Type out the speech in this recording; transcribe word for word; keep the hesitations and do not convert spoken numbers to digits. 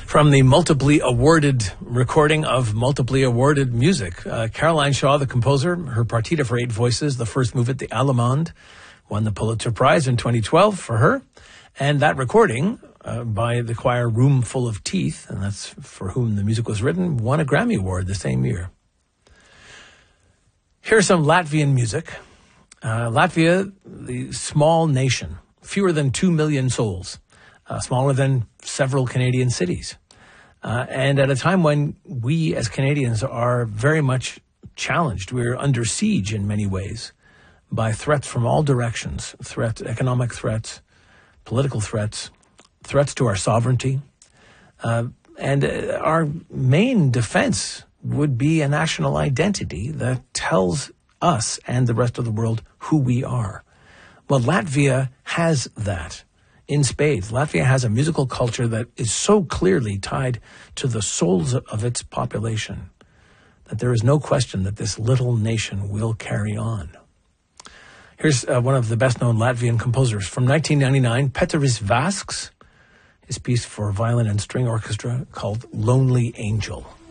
From the multiply awarded recording of multiply awarded music, uh, Caroline Shaw, the composer, her Partita for Eight Voices, the first movement, the Allemande, won the Pulitzer Prize in twenty twelve for her. And that recording uh, by the choir Room Full of Teeth, and that's for whom the music was written, won a Grammy Award the same year. Here's some Latvian music. Uh, Latvia, the small nation, fewer than two million souls, uh, smaller than several Canadian cities. Uh, and at a time when we as Canadians are very much challenged, we're under siege in many ways by threats from all directions, threats, economic threats, political threats, threats to our sovereignty. Uh, and uh, our main defense would be a national identity that tells us and the rest of the world who we are. Well, Latvia has that in spades. Latvia has a musical culture that is so clearly tied to the souls of its population that there is no question that this little nation will carry on. Here's uh, one of the best-known Latvian composers from nineteen ninety-nine, Pēteris Vasks, his piece for violin and string orchestra called Lonely Angel.